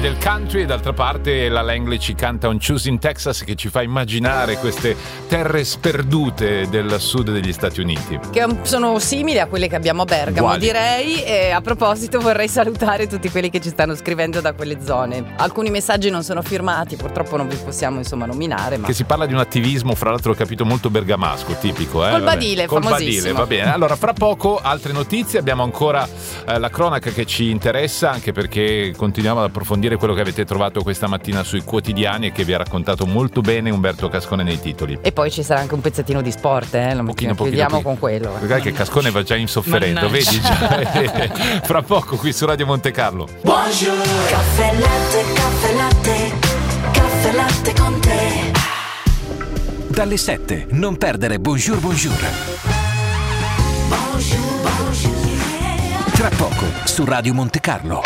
del country, e d'altra parte la Langley ci canta un Choosing Texas che ci fa immaginare queste terre sperdute del sud degli Stati Uniti, che sono simili a quelle che abbiamo a Bergamo. Uguali. Direi. E a proposito vorrei salutare tutti quelli che ci stanno scrivendo da quelle zone. Alcuni messaggi non sono firmati, purtroppo non vi possiamo nominare, ma che si parla di un attivismo, fra l'altro ho capito, molto bergamasco, tipico, col badile, col famosissimo. badile, va bene. Allora, fra poco altre notizie, abbiamo ancora la cronaca che ci interessa, anche perché continuiamo ad approfondire quello che avete trovato questa mattina sui quotidiani e che vi ha raccontato molto bene Umberto Cascone nei titoli. E poi ci sarà anche un pezzettino di sport, chiudiamo con quello. Guarda che Cascone va già insofferendo, vedi già. Fra poco qui su Radio Monte Carlo. Buongiorno. Caffè latte, caffè latte, caffè latte con te. Dalle 7, non perdere Bonjour Bonjour. Bonjour, bonjour. Tra poco su Radio Monte Carlo.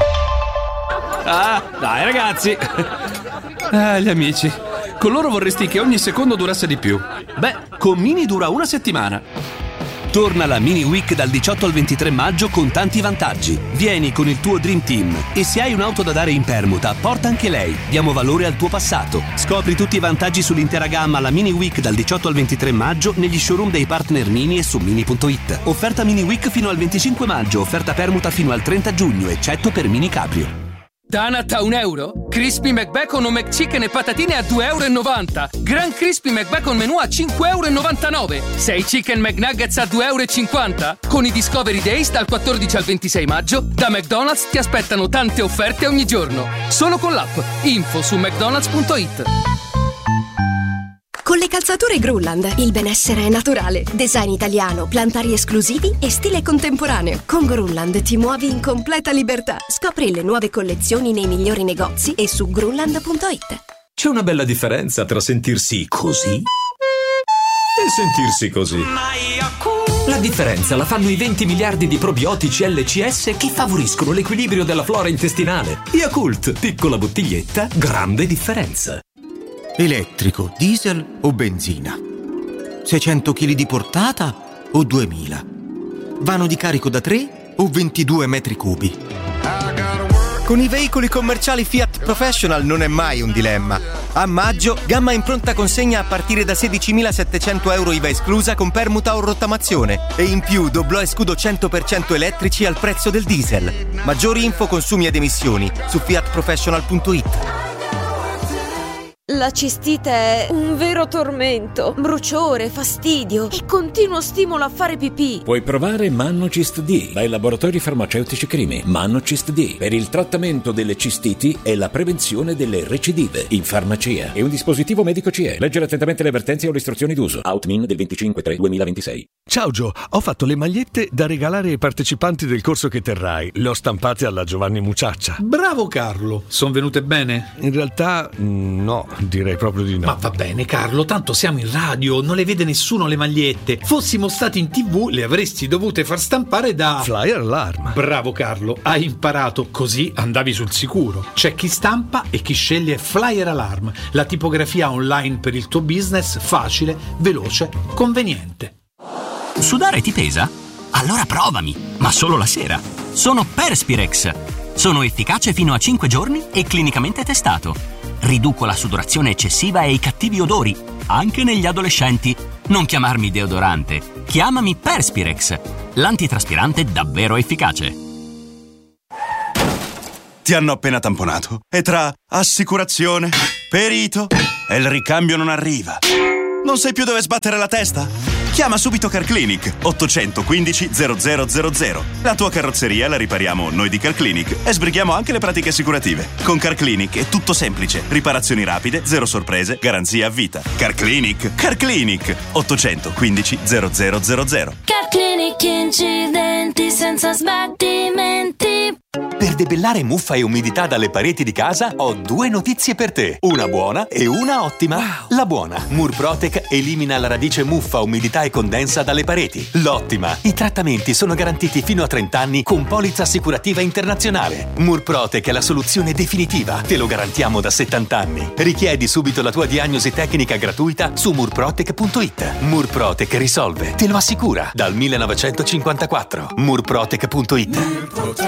Ah, dai ragazzi. Gli amici. Con loro vorresti che ogni secondo durasse di più. Beh, con Mini dura una settimana. Torna la Mini Week dal 18 al 23 maggio con tanti vantaggi. Vieni con il tuo Dream Team e se hai un'auto da dare in permuta, porta anche lei. Diamo valore al tuo passato. Scopri tutti i vantaggi sull'intera gamma alla Mini Week dal 18 al 23 maggio negli showroom dei partner Mini e su Mini.it. Offerta Mini Week fino al 25 maggio, offerta permuta fino al 30 giugno, eccetto per Mini Cabrio. Donut a €1, Crispy McBacon o McChicken e patatine a €2,90, Gran Crispy McBacon menù a €5,99, 6 Chicken McNuggets a €2,50. Con i Discovery Days dal 14 al 26 maggio, da McDonald's ti aspettano tante offerte ogni giorno. Solo con l'app. Info su mcdonalds.it. Con le calzature Grulland il benessere è naturale. Design italiano, plantari esclusivi e stile contemporaneo. Con Grulland ti muovi in completa libertà. Scopri le nuove collezioni nei migliori negozi e su grulland.it. C'è una bella differenza tra sentirsi così e sentirsi così. La differenza la fanno i 20 miliardi di probiotici LCS che favoriscono l'equilibrio della flora intestinale. Yakult, piccola bottiglietta, grande differenza. Elettrico, diesel o benzina? 600 kg di portata o 2000? Vano di carico da 3 o 22 metri cubi? Con i veicoli commerciali Fiat Professional non è mai un dilemma. A maggio, gamma in pronta consegna a partire da 16.700 euro IVA esclusa con permuta o rottamazione. E in più doblò e scudo 100% elettrici al prezzo del diesel. Maggiori info, consumi ed emissioni su fiatprofessional.it. La cistite è un vero tormento, bruciore, fastidio e continuo stimolo a fare pipì. Puoi provare Mannocist D dai laboratori farmaceutici Crimi. Mannocist D per il trattamento delle cistiti e la prevenzione delle recidive in farmacia. È un dispositivo medico CE. Leggere attentamente le avvertenze o le istruzioni d'uso. Outmin del 25/3/2026. Ciao Gio, ho fatto le magliette da regalare ai partecipanti del corso che terrai. Le ho stampate alla Giovanni Mucciaccia. Bravo Carlo, sono venute bene? In realtà no, direi proprio di no. Ma va bene Carlo, tanto siamo in radio, non le vede nessuno le magliette. Fossimo stati in TV le avresti dovute far stampare da Flyer Alarm. Bravo Carlo, hai imparato, così andavi sul sicuro. C'è chi stampa e chi sceglie Flyer Alarm, la tipografia online per il tuo business, facile, veloce, conveniente. Sudare ti pesa? Allora provami, ma solo la sera. Sono Perspirex. Sono efficace fino a 5 giorni e clinicamente testato. Riduco la sudorazione eccessiva e i cattivi odori, anche negli adolescenti. Non chiamarmi deodorante, chiamami Perspirex, l'antitraspirante davvero efficace. Ti hanno appena tamponato e tra assicurazione, perito e il ricambio non arriva. Non sai più dove sbattere la testa? Chiama subito CarClinic 815 0000. La tua carrozzeria la ripariamo noi di CarClinic e sbrighiamo anche le pratiche assicurative. Con CarClinic è tutto semplice. Riparazioni rapide, zero sorprese, garanzia a vita. CarClinic 815 0000. CarClinic, incidenti senza sbattimenti. Per debellare muffa e umidità dalle pareti di casa ho 2 notizie per te. Una buona e una ottima. Wow. La buona: Murprotec elimina la radice muffa, umidità e condensa dalle pareti. L'ottima: i trattamenti sono garantiti fino a 30 anni con polizza assicurativa internazionale. Murprotec è la soluzione definitiva. Te lo garantiamo da 70 anni. Richiedi subito la tua diagnosi tecnica gratuita su murprotec.it. Murprotec risolve, te lo assicura, dal 1954. Murprotec.it.